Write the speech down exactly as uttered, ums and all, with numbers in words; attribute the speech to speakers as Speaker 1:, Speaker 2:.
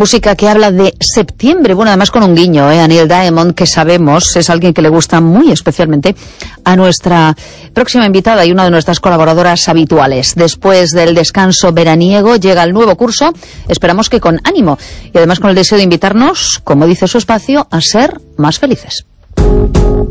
Speaker 1: Música que habla de septiembre, bueno, además con un guiño, ¿eh? A Neil Diamond, que sabemos es alguien que le gusta muy especialmente a nuestra próxima invitada y una de nuestras colaboradoras habituales. Después del descanso veraniego llega el nuevo curso, esperamos que con ánimo y además con el deseo de invitarnos, como dice su espacio, a ser más felices.